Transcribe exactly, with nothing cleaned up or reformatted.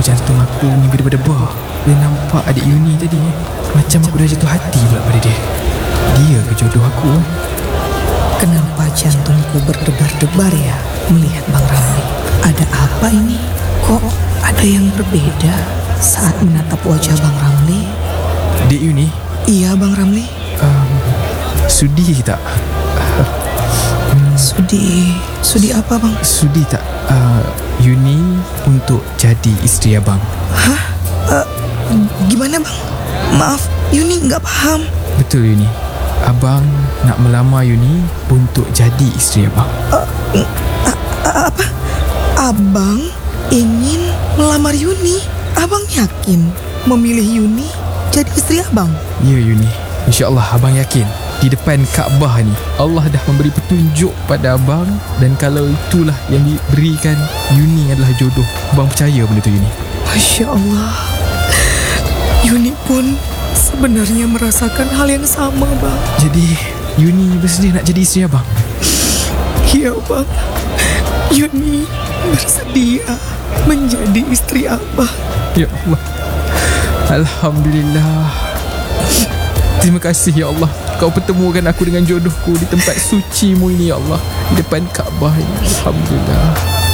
jantung aku ni berdebar-debar bila nampak adik Yuni tadi. Macam aku dah jatuh hati pula pada dia. Dia ke jodoh aku? Kenapa jantungku berdebar-debar ya melihat Bang Ramli? Ada apa ini? Kok ada yang berbeda saat menatap wajah Bang Ramli? Dek Yuni? Iya Bang Ramli. um, Sudi tak? Sudi? Sudi apa Bang? Sudi tak uh, Yuni untuk jadi isteri abang? Hah? Uh, gimana Bang? Maaf, Yuni nggak paham. Betul Yuni. Abang nak melamar Yuni untuk jadi isteri abang. Uh, uh, uh, apa? Abang ingin melamar Yuni? Abang yakin memilih Yuni jadi isteri abang? Ya Yuni, InsyaAllah abang yakin di depan Kaabah ni Allah dah memberi petunjuk pada abang, dan kalau itulah yang diberikan, Yuni adalah jodoh. Abang percaya benda tu Yuni? Masya Allah, Yuni pun sebenarnya merasakan hal yang sama Bang. Jadi Yuni bersedia nak jadi isteri abang? Iya Bang, Yuni bersedia menjadi istri abang. Ya Allah, Alhamdulillah. Terima kasih ya Allah, Kau pertemukan aku dengan jodohku di tempat suci-Mu ini ya Allah, di depan Kaabah ini. Alhamdulillah.